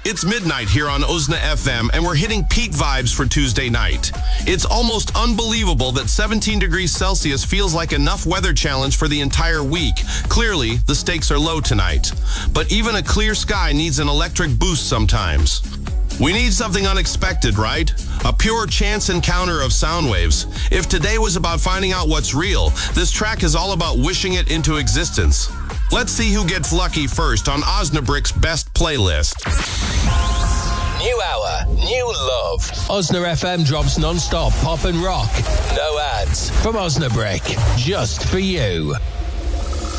It's midnight here on Osna FM, and we're hitting peak vibes for Tuesday night. It's almost unbelievable that 17 degrees Celsius feels like enough weather challenge for the entire week. Clearly, the stakes are low tonight. But even a clear sky needs an electric boost sometimes. We need something unexpected, right? A pure chance encounter of sound waves. If today was about finding out what's real, this track is all about wishing it into existence. Let's see who gets lucky first on Osnabrick's best playlist. New hour, new love. Osna FM drops non-stop pop and rock. No ads. From Osnabrick, just for you.